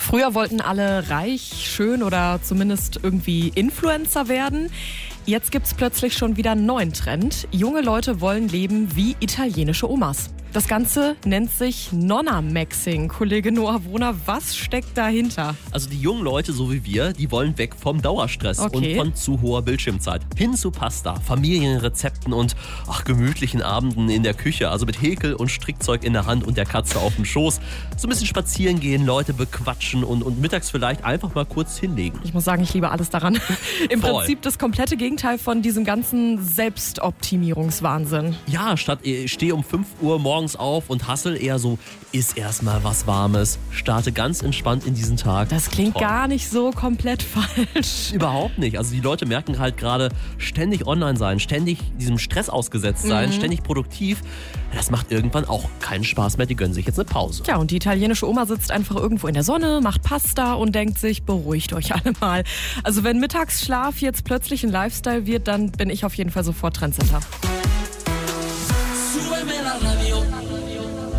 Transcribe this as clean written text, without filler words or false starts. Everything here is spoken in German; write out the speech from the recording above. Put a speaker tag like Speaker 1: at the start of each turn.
Speaker 1: Früher wollten alle reich, schön oder zumindest irgendwie Influencer werden. Jetzt gibt's plötzlich schon wieder einen neuen Trend. Junge Leute wollen leben wie italienische Omas. Das Ganze nennt sich Nonna-Maxing. Kollege Noah Wohner, was steckt dahinter?
Speaker 2: Also die jungen Leute, so wie wir, die wollen weg vom Dauerstress und von zu hoher Bildschirmzeit. Hin zu Pasta, Familienrezepten und gemütlichen Abenden in der Küche. Also mit Häkel und Strickzeug in der Hand und der Katze auf dem Schoß. So ein bisschen spazieren gehen, Leute bequatschen und mittags vielleicht einfach mal kurz hinlegen.
Speaker 1: Ich muss sagen, ich liebe alles daran. Im Prinzip das komplette Gegenteil von diesem ganzen Selbstoptimierungswahnsinn.
Speaker 2: Ja, statt steh um 5 Uhr morgens auf und hassel eher so, iss erstmal was Warmes, starte ganz entspannt in diesen Tag.
Speaker 1: Das klingt gar nicht so komplett falsch.
Speaker 2: Überhaupt nicht. Also die Leute merken halt gerade, ständig online sein, ständig diesem Stress ausgesetzt sein, ständig produktiv. Das macht irgendwann auch keinen Spaß mehr. Die gönnen sich jetzt eine Pause.
Speaker 1: Tja, und die italienische Oma sitzt einfach irgendwo in der Sonne, macht Pasta und denkt sich, beruhigt euch alle mal. Also wenn Mittagsschlaf jetzt plötzlich ein Lifestyle wird, dann bin ich auf jeden Fall sofort Trendsetter.
Speaker 3: Súbeme la radio.